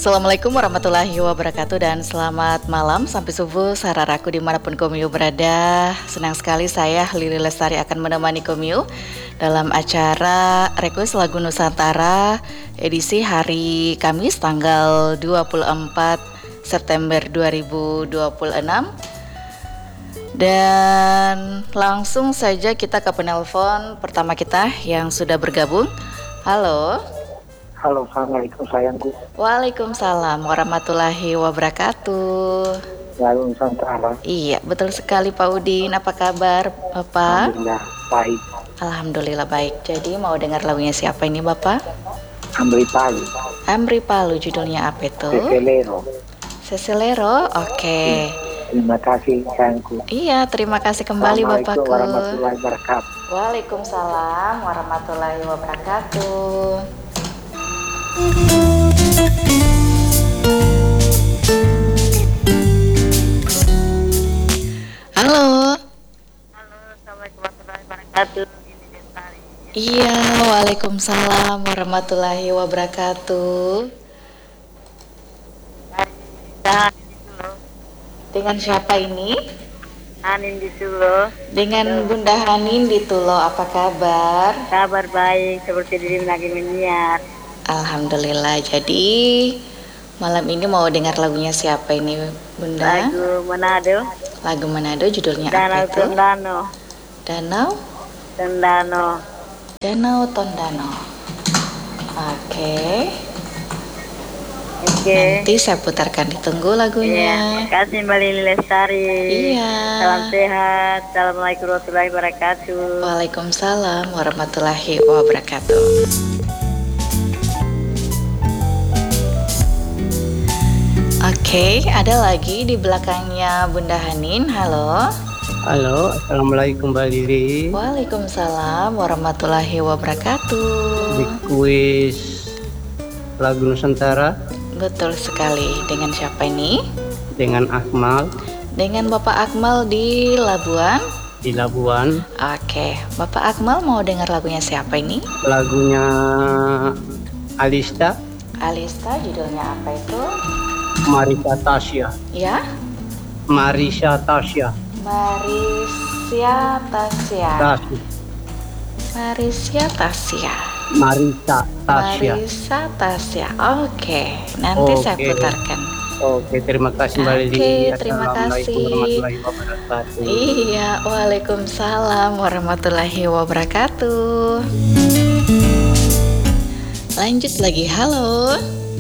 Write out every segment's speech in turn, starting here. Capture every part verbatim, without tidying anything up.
Assalamualaikum warahmatullahi wabarakatuh dan selamat malam sampai subuh sararaku dimanapun Komio berada. Senang sekali saya Lili Lestari akan menemani Komio dalam acara Request Lagu Nusantara edisi hari Kamis tanggal dua puluh empat September dua ribu dua puluh enam. Dan langsung saja kita ke penelpon pertama kita yang sudah bergabung. Halo. Halo, assalamualaikum sayangku. Waalaikumsalam warahmatullahi wabarakatuh. Lalu Nusantara. Iya, betul sekali Pak Udin. Apa kabar Bapak? Alhamdulillah baik. Alhamdulillah baik. Jadi mau dengar lagunya siapa ini Bapak? Amri Palu. Amri Palu, judulnya apa itu? Seselero. Seselero, oke. Terima kasih sayangku. Iya, terima kasih kembali Bapakku. Assalamualaikum warahmatullahi wabarakatuh. Waalaikumsalam warahmatullahi wabarakatuh. Halo. Halo, assalamualaikum warahmatullahi wabarakatuh. Ini Lestari. Iya, waalaikumsalam warahmatullahi wabarakatuh. Dari di Solo. Dengan siapa ini? Anin di Solo. Dengan Bunda Hanin di Tulo. Apa kabar? Kabar baik, seperti diri lagi menyiar. Alhamdulillah. Jadi malam ini mau dengar lagunya siapa ini Bunda? Lagu Manado. Lagu Manado, judulnya Danau apa itu? Tondano. Danau Tondano. Danau Tondano. Oke. Oke. Nanti saya putarkan, ditunggu lagunya. Iya, kasih Mbak Lili Lestari. Iya. Salam sehat. Assalamualaikum warahmatullahi wabarakatuh. Waalaikumsalam warahmatullahi wabarakatuh. Oke, ada lagi di belakangnya Bunda Hanin. Halo. Halo, assalamualaikum Mbak Lili. Waalaikumsalam warahmatullahi wabarakatuh. Di kuis Lagu Nusantara Betul sekali. Dengan siapa ini? dengan Akmal Dengan Bapak Akmal di Labuan. di Labuan. Oke, Bapak Akmal mau dengar lagunya siapa ini? Lagunya Alista, Alista, judulnya apa itu? Marisa Tasya. Ya, Marisa Tasya. Marisia Tasya. Tasya. Marisia Tasya. Marisa Tasya. Marisa Tasya. Oke, nanti saya Oke. putarkan. Oke, terima kasih Mbak Lili. Oke, terima Assalamualaikum kasih. warahmatullahi wabarakatuh. Iya, waalaikumsalam warahmatullahi wabarakatuh. Lanjut lagi, halo.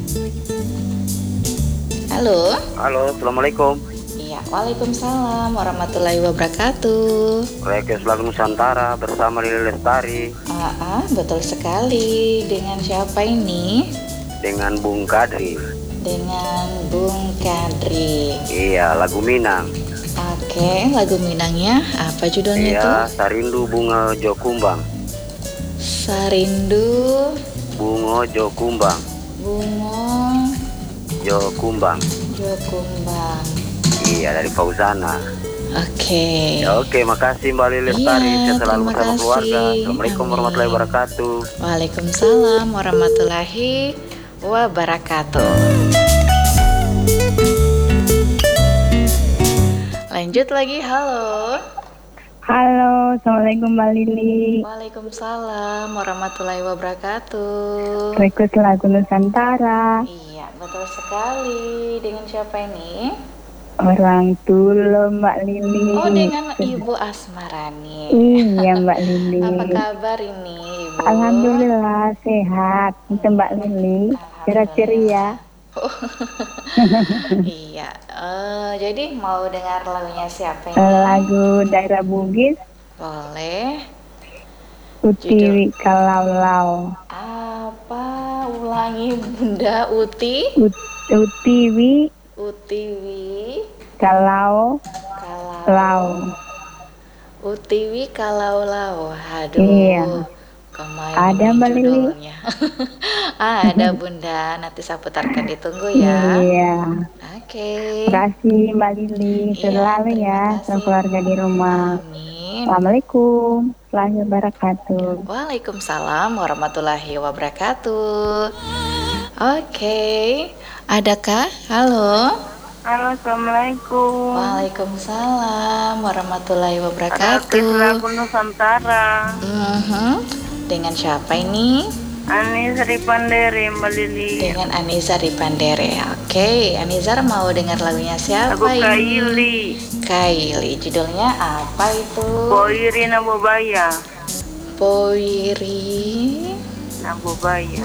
Halo. Halo, assalamualaikum. Iya, waalaikumsalam warahmatullahi wabarakatuh. Request Lagu Nusantara bersama Lili Lestari Ah, ah, betul sekali. Dengan siapa ini? dengan Bung Kadri. Dengan Bung Kadri. Iya, lagu Minang. Oke, lagu Minangnya apa judulnya Iya, itu? Sarindu Bunga Jokumbang. Sarindu Bunga Jokumbang. Bungo Jokumbang. Jokumbang. Iya, dari Fauzana. Oke. Ya, oke, makasih Mbak Lili Lestari. Iya, Saya selalu terima bersama kasih. keluarga. Assalamualaikum Amin. warahmatullahi wabarakatuh. Waalaikumsalam warahmatullahi wabarakatuh. Lanjut lagi, halo. Halo, assalamualaikum Mbak Lili. Waalaikumsalam warahmatullahi wabarakatuh. Request Lagu Nusantara. Iya, betul sekali. Dengan siapa ini? Orang Tulo Mbak Lili. Oh, dengan Ibu Asmarani. Iya Mbak Lili. Apa kabar ini, Ibu? Alhamdulillah sehat. Itu Mbak Lili. Ceria-ceria. Oh. Iya. Eh, jadi mau dengar lagunya siapa ini? Lagu daerah Bugis. Boleh. Utiwi Kalau-lau. Apa? Ulangi Bunda. Uti. Ut- Utiwi Utiwi. Kalau Kalau. Lau. Utiwi kalau lau. Aduh. Iya. Kemain Ada, ini Mbak Lili? judulnya. Ah, ada Bunda. Nanti saya putarkan, ditunggu ya. Iya. Oke. Terima kasih Mbak Lili. Iya, Selalu terima ya. kasih. Sama keluarga di rumah. Amin. Assalamualaikum warahmatullahi wabarakatuh. Waalaikumsalam warahmatullahi wabarakatuh. Oke, Adakah? Halo. Halo, Assalamualaikum. Waalaikumsalam warahmatullahi Ada wabarakatuh. lagu Nusantara. Mhm. Dengan siapa ini? Ani Sri Pandere, Mbak Lili. Dengan Anizar di Pandere. Oke, Anizar mau dengar lagunya siapa Lagu ini? Kaili. Kaili. Judulnya apa itu? Poiri Nabobaya. Poiri. Nabobaya.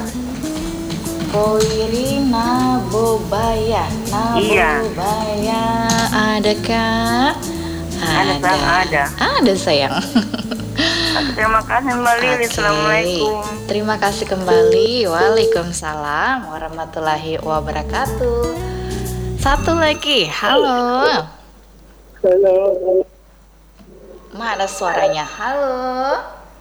Poiri Nabobaya. Iya. Nabobaya. Adakah? Ada, Sang, ada. Ada sayang. Terima kasih Mbak Lili. Oke. Assalamualaikum. Terima kasih kembali. Waalaikumsalam warahmatullahi wabarakatuh. Satu lagi. Halo. Halo. Mana suaranya? Halo.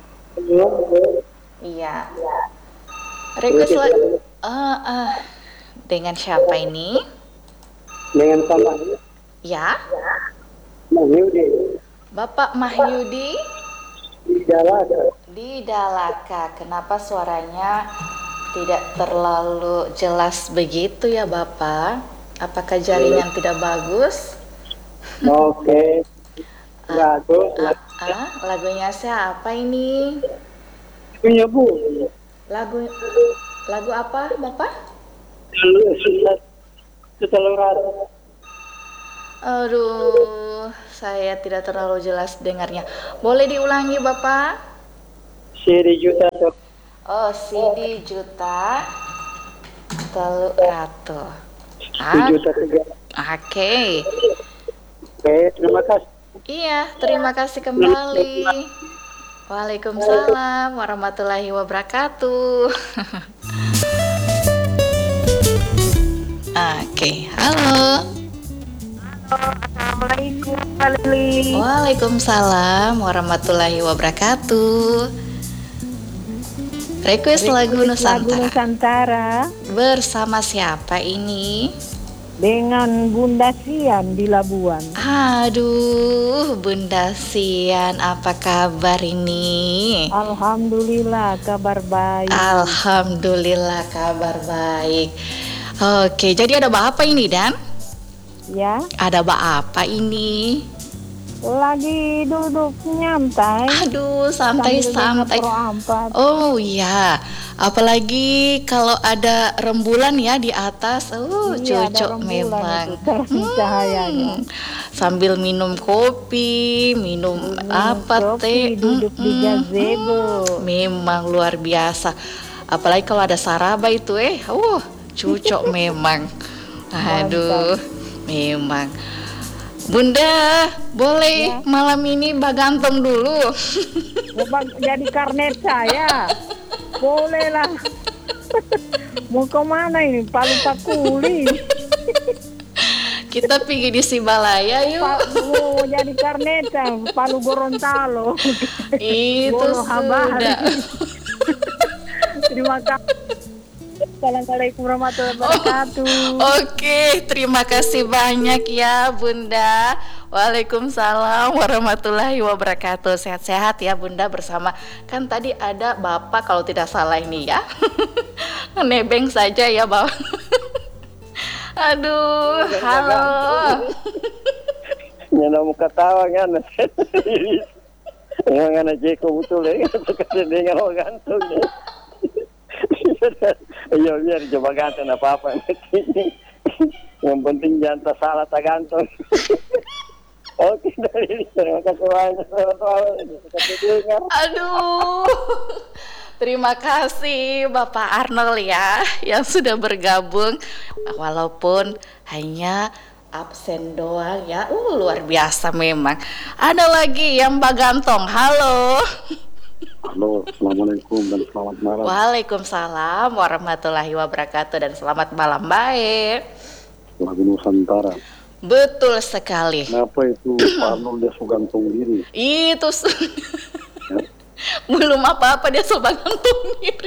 Iya. Request lagi. Oh, ah. Dengan siapa ini? Dengan sama Ya. Mahyudi Bapak Mahyudi di jalan. di Dalaka. Kenapa suaranya tidak terlalu jelas begitu ya Bapak? Apakah jaringan tidak bagus? Oke. Lagu Ah, ah, lagunya siapa ini? punya Bu. Lagu lagu apa Bapak? Setelah Aduh, saya tidak terlalu jelas dengarnya. Boleh diulangi Bapak? seri juta Oh, C D juta telu ratu. juta tiga. Oke. Oke, terima kasih. Iya, terima kasih kembali. Waalaikumsalam warahmatullahi wabarakatuh. Oke, halo. Assalamualaikum Mbak Lili. Waalaikumsalam warahmatullahi wabarakatuh. Request lagu Lagu Nusantara. Nusantara Bersama siapa ini? dengan Bunda Sian di Labuan. Aduh, Bunda Sian, apa kabar ini? Alhamdulillah kabar baik. Alhamdulillah kabar baik. Oke, jadi ada apa ini Dan? Ya, Ada apa ini? lagi duduk nyantai. Aduh, sambil dengar santai-santai. Pro Ampat. Oh iya, apalagi kalau ada rembulan ya di atas. Oh, Iya, ada cocok rembulan memang. itu, terang cahayanya. Hmm, sambil minum kopi, minum Minum apa kopi, teh, duduk di Mm-mm. gazebo. Memang luar biasa. Apalagi kalau ada saraba itu eh, uh, cocok memang. Aduh, memang. Bunda, boleh Ya. malam ini bagantong dulu. Bapak jadi karnet saya. Boleh lah. Mau kemana ini? Palu Pakuli. Kita pergi di Sibalaya yuk. Pak, mau jadi karnet Palu Gorontalo. Itu Bolo Habari. sudah. Terima kasih. Assalamualaikum warahmatullahi wabarakatuh. Oke, terima kasih banyak ya Bunda. Waalaikumsalam warahmatullahi wabarakatuh. Sehat-sehat ya Bunda bersama. Kan tadi ada Bapak kalau tidak salah ini ya. Nebeng saja ya Bapak. Aduh, halo. Nyana mau ketawa kan. Yang anak Jeko betul ya. Kasih dengar orang gantung. Iya biar coba gantung apa-apa. Yang penting jangan salah tak gantung. Oke, dari terima kasih banyak. Aduh. Terima kasih Bapak Arnold ya yang sudah bergabung walaupun hanya absen doang ya. Uh, luar biasa memang. Ada lagi yang bagantong. Halo. Halo, assalamualaikum dan selamat malam. Waalaikumsalam warahmatullahi wabarakatuh dan selamat malam. Baik. Lagu Nusantara. Betul sekali. Kenapa itu Pak Arnold dia suka gantung diri? Itu su- belum apa-apa dia sudah gantung diri.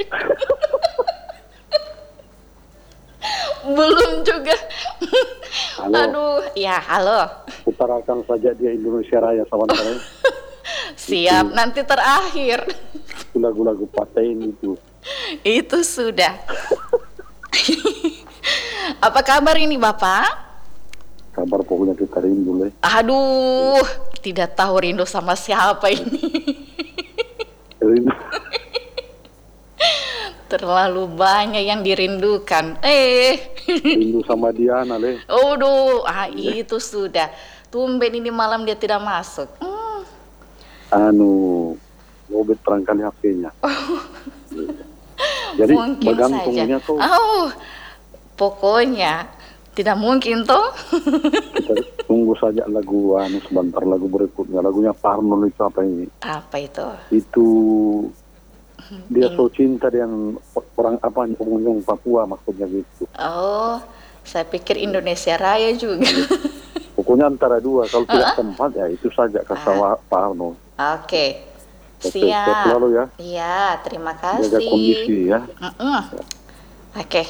Belum juga. Halo. Aduh, ya halo. Utarakan saja dia Indonesia Raya sementara Siap, nanti terakhir. itu lagu-lagu partai ini itu. Itu sudah. Apa kabar ini Bapak? Kabar pokoknya kita rindu le. Aduh, tidak tahu rindu sama siapa ini. Rindu. Terlalu banyak yang dirindukan. Eh, Rindu sama Diana le. aduh, ah itu sudah. Tumben ini malam dia tidak masuk. Hmm. Anu, ngobet perangkali H P-nya. Jadi Mungkin bergantungnya saja. tuh Oh, pokoknya tidak mungkin toh. kita tunggu saja lagu anu sebentar lagu berikutnya. Lagunya Parno itu apa ini? Apa itu? Itu dia so cinta dengan orang apa pengunjung Papua maksudnya gitu. Oh, saya pikir Indonesia Raya juga. Pokoknya antara dua. Kalau tidak tempat ya itu saja kata Pak Arno. Oke, Oke, sehat siap. selalu ya. Iya, terima Jaga kasih. kondisi ya. Mm-mm. Oke.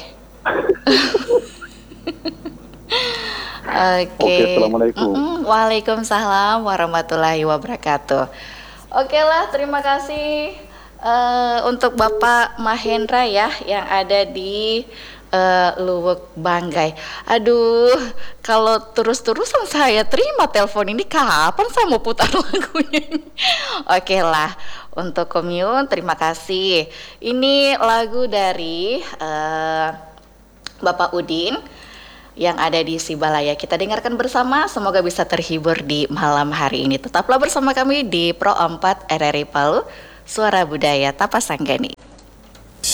Oke. Oke, assalamualaikum. Mm-mm. Waalaikumsalam warahmatullahi wabarakatuh. Oke lah, terima kasih eh, untuk Bapak Mahendra ya yang ada di eh, Luwuk Banggai. Aduh, kalau terus-terusan saya terima telepon ini kapan saya mau putar lagunya? Oke lah, untuk Komiun terima kasih. Ini lagu dari eh, Bapak Udin yang ada di Sibalaya. Kita dengarkan bersama, semoga bisa terhibur di malam hari ini. Tetaplah bersama kami di Pro empat R R I Palu, Suara Budaya Tapasanggani.